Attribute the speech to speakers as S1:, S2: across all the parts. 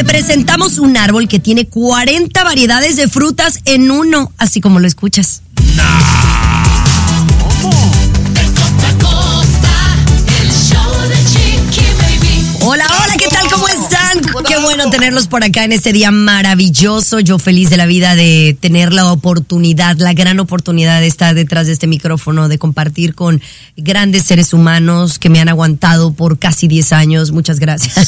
S1: Te presentamos un árbol que tiene 40 variedades de frutas en uno, así como lo escuchas. Hola, hola, ¿qué tal? ¿Cómo están? Qué bueno tenerlos por acá en este día maravilloso. Yo feliz de la vida de tener la oportunidad, la gran oportunidad de estar detrás de este micrófono, de compartir con grandes seres humanos que me han aguantado por casi 10 años. Muchas gracias.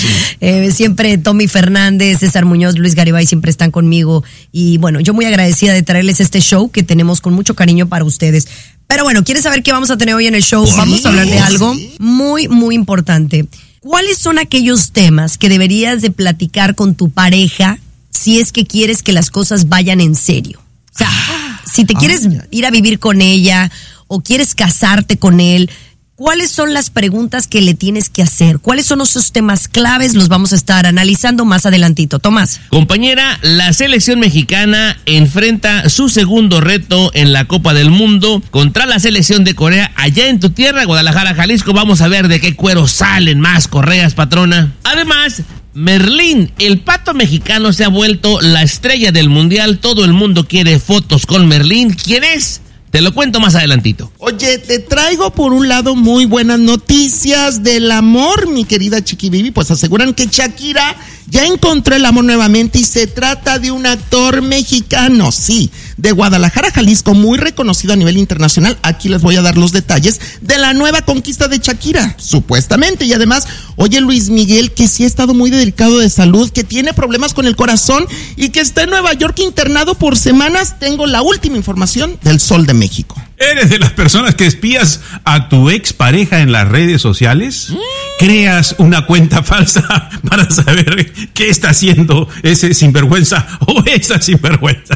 S1: Sí. Siempre Tommy Fernández, César Muñoz, Luis Garibay siempre están conmigo. Y bueno, yo muy agradecida de traerles este show que tenemos con mucho cariño para ustedes. Pero bueno, ¿quieres saber qué vamos a tener hoy en el show? Vamos a hablar de algo muy, muy importante. ¿Cuáles son aquellos temas que deberías de platicar con tu pareja si es que quieres que las cosas vayan en serio? O sea, si te quieres ir a vivir con ella o quieres casarte con él, ¿cuáles son las preguntas que le tienes que hacer? ¿Cuáles son esos temas claves? Los vamos a estar analizando más adelantito. Tomás.
S2: Compañera, la selección mexicana enfrenta su segundo reto en la Copa del Mundo contra la selección de Corea allá en tu tierra, Guadalajara, Jalisco. Vamos a ver de qué cuero salen más correas, patrona. Además, Merlín, el pato mexicano, se ha vuelto la estrella del mundial. Todo el mundo quiere fotos con Merlín. ¿Quién es? Te lo cuento más adelantito.
S3: Oye, te traigo por un lado muy buenas noticias del amor, mi querida Chiqui Baby. Pues aseguran que Shakira ya encontró el amor nuevamente y se trata de un actor mexicano, sí, de Guadalajara, Jalisco, muy reconocido a nivel internacional. Aquí les voy a dar los detalles de la nueva conquista de Shakira, supuestamente. Y además, oye, Luis Miguel, que sí ha estado muy delicado de salud, que tiene problemas con el corazón y que está en Nueva York internado por semanas. Tengo la última información del Sol de México.
S4: ¿Eres de las personas que espías a tu expareja en las redes sociales? ¿Creas una cuenta falsa para saber qué está haciendo ese sinvergüenza o esa sinvergüenza?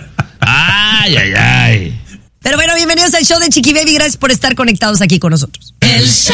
S2: Ay, ay, ay.
S1: Pero bueno, bienvenidos al show de Chiqui Baby. Gracias por estar conectados aquí con nosotros.
S5: El show